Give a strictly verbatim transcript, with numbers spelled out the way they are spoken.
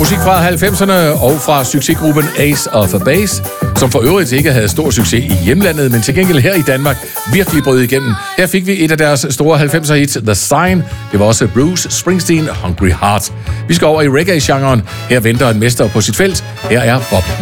Musik fra halvfemserne og fra succesgruppen Ace of Base, som for øvrigt ikke havde stor succes i hjemlandet, men til gengæld her i Danmark virkelig brød igennem. Her fik vi et af deres store halvfemser hits, The Sign. Det var også Bruce Springsteen, Hungry Heart. Vi skal over i reggae-genren. Her venter en mester på sit felt. Her er Bob